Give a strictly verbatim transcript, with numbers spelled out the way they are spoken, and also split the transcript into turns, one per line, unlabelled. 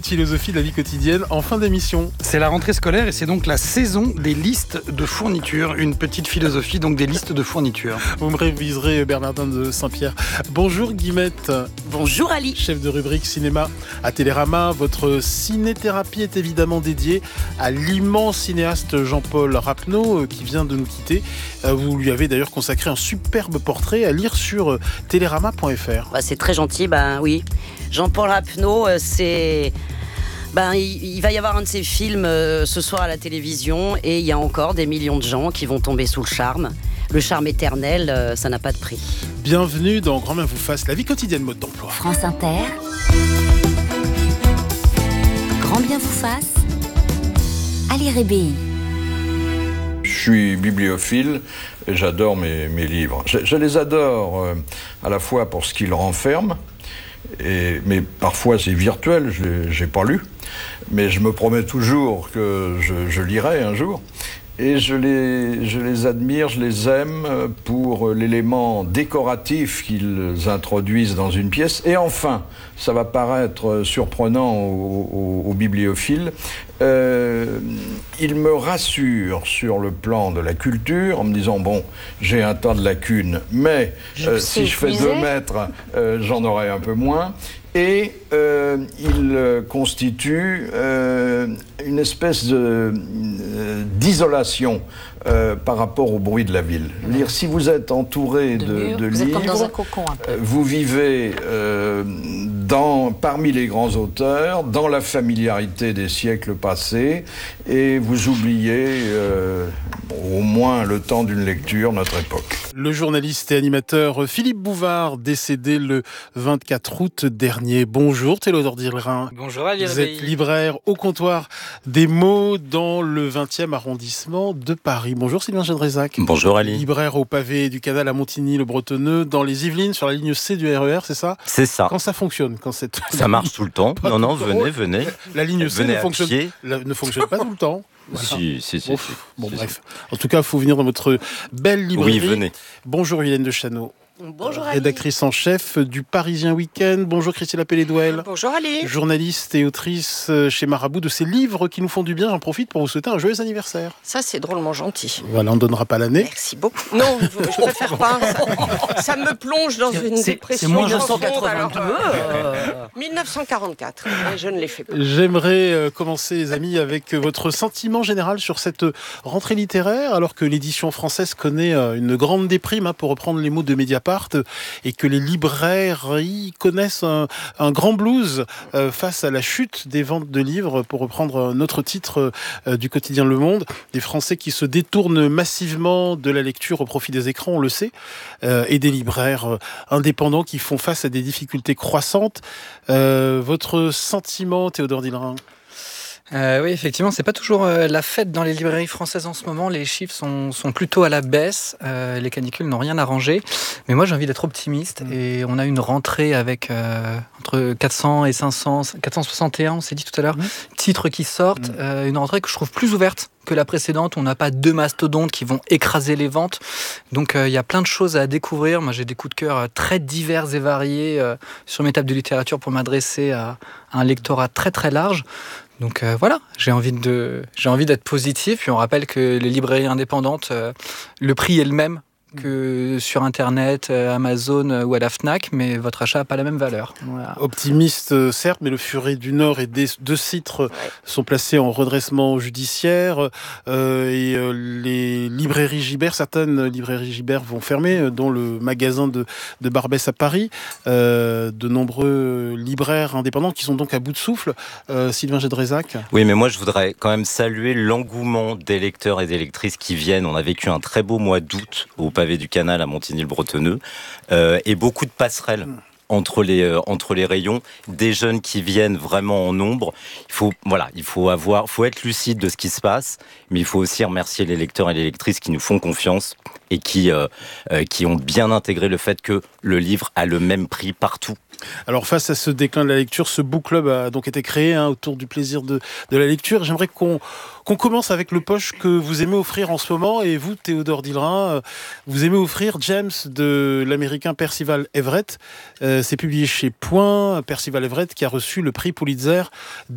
philosophie de la vie quotidienne en fin d'émission.
C'est la rentrée scolaire et c'est donc la saison des listes de fournitures. Une petite philosophie, donc des listes de fournitures.
Vous me réviserez, Bernardin de Saint-Pierre. Bonjour Guillemette.
Bonjour Ali.
Chef de rubrique cinéma à Télérama. Votre ciné-thérapie est évidemment dédiée à l'immense cinéaste Jean-Paul Rapneau qui vient de nous quitter. Vous lui avez d'ailleurs consacré un superbe portrait à lire sur télérama point f r.
Bah, c'est très gentil, ben oui. Jean-Paul Rapneau, c'est... Ben, il, il va y avoir un de ses films euh, ce soir à la télévision et il y a encore des millions de gens qui vont tomber sous le charme. Le charme éternel, euh, ça n'a pas de prix.
Bienvenue dans Grand Bien vous fasse, la vie quotidienne mode d'emploi.
France Inter. Grand Bien vous fasse. Ali Rébéi.
Je suis bibliophile et j'adore mes, mes livres. Je, je les adore euh, à la fois pour ce qu'ils renferment, et, mais parfois c'est virtuel, je n'ai pas lu, mais je me promets toujours que je, je lirai un jour. Et je les, je les admire, je les aime pour l'élément décoratif qu'ils introduisent dans une pièce. Et enfin, ça va paraître surprenant aux, aux, aux bibliophiles, euh, ils me rassurent sur le plan de la culture en me disant, bon, j'ai un tas de lacunes, mais euh, si je fais deux mètres, euh, j'en aurai un peu moins. Et euh, il constitue euh, une espèce de, euh, d'isolation euh, par rapport au bruit de la ville. Je veux dire, si vous êtes entouré de, de, de
vous
livres,
êtes comme dans un cocon un peu.
vous vivez euh, dans, parmi les grands auteurs, dans la familiarité des siècles passés, et vous oubliez euh, au moins le temps d'une lecture, notre époque.
Le journaliste et animateur Philippe Bouvard, décédé le vingt-quatre août dernier. Bonjour Théodore Dillerin.
Bonjour Ali
Vous
Rébéi.
êtes libraire au comptoir des mots dans le vingtième arrondissement de Paris. Bonjour Sylvain Gédrézac.
Bonjour Ali.
Libraire au pavé du canal à Montigny-le-Bretonneux, dans les Yvelines, sur la ligne C du R E R, c'est ça ?
C'est ça.
Quand ça fonctionne, quand c'est...
Ça marche tout le temps. Non, non, venez, venez.
La ligne C
venez
ne
à
fonctionne,
pied.
la- ne fonctionne pas tout le temps. Voilà.
Si, si, si.
Bon,
si,
bon
si,
bref. En tout cas, il faut venir dans votre belle
si.
librairie.
Oui, venez.
Bonjour Hélène de Chano.
Bonjour Ali.
Rédactrice en chef du Parisien Week-end. Bonjour Christine Appelé-Douel.
Bonjour Ali.
Journaliste et autrice chez Marabout de ces livres qui nous font du bien. J'en profite pour vous souhaiter un joyeux anniversaire.
Ça, c'est drôlement gentil.
Voilà, on ne donnera pas l'année.
Merci beaucoup. Non, je préfère pas. Ça, ça me plonge dans une
C'est-
dépression.
c'est moins
profonde,
neuf cent quatre-vingt-deux.
alors, euh, mille neuf cent quarante-quatre. Et je ne l'ai fait pas.
J'aimerais euh, commencer, les amis, avec votre sentiment général sur cette rentrée littéraire, alors que l'édition française connaît euh, une grande déprime, hein, pour reprendre les mots de Mediapart, et que les librairies connaissent un, un grand blues euh, face à la chute des ventes de livres, pour reprendre notre titre euh, du quotidien Le Monde. Des Français qui se détournent massivement de la lecture au profit des écrans, on le sait, euh, et des libraires euh, indépendants qui font face à des difficultés croissantes. Euh, votre sentiment, Théodore Dillerin ?
Euh, oui, effectivement, c'est pas toujours euh, la fête dans les librairies françaises en ce moment. Les chiffres sont, sont plutôt à la baisse. Euh, les canicules n'ont rien arrangé. Mais moi, j'ai envie d'être optimiste. Mmh. Et on a une rentrée avec euh, entre quatre cents et cinq cents, quatre cent soixante et un, on s'est dit tout à l'heure, mmh. titres qui sortent. Mmh. Euh, une rentrée que je trouve plus ouverte que la précédente. On n'a pas deux mastodontes qui vont écraser les ventes. Donc, il euh, y a plein de choses à découvrir. Moi, j'ai des coups de cœur très divers et variés euh, sur mes tables de littérature pour m'adresser à, à un lectorat très très large. Donc euh, voilà, j'ai envie de, j'ai envie d'être positif. Puis on rappelle que les librairies indépendantes, euh, le prix est le même que sur Internet, euh, Amazon euh, ou à la Fnac, mais votre achat n'a pas la même valeur. Voilà.
Optimiste, euh, certes, mais le Furet du Nord et des, deux titres ouais. sont placés en redressement judiciaire. Euh, et euh, les librairies Gibert, certaines librairies Gibert vont fermer, euh, dont le magasin de, de Barbès à Paris. Euh, de nombreux libraires indépendants qui sont donc à bout de souffle. Euh, Sylvain Gédrézac.
Oui, mais moi, je voudrais quand même saluer l'engouement des lecteurs et des lectrices qui viennent. On a vécu un très beau mois d'août au pavé du canal à Montigny-le-Bretonneux, euh, et beaucoup de passerelles entre les euh, entre les rayons, des jeunes qui viennent vraiment en nombre. Il faut voilà, il faut avoir, faut être lucide de ce qui se passe, mais il faut aussi remercier les lecteurs et les lectrices qui nous font confiance et qui euh, euh, qui ont bien intégré le fait que le livre a le même prix partout.
Alors face à ce déclin de la lecture, ce book club a donc été créé hein, autour du plaisir de, de la lecture. J'aimerais qu'on, qu'on commence avec le poche que vous aimez offrir en ce moment. Et vous, Théodore Dillerin, vous aimez offrir James de l'américain Percival Everett. Euh, c'est publié chez Point. Percival Everett qui a reçu le prix Pulitzer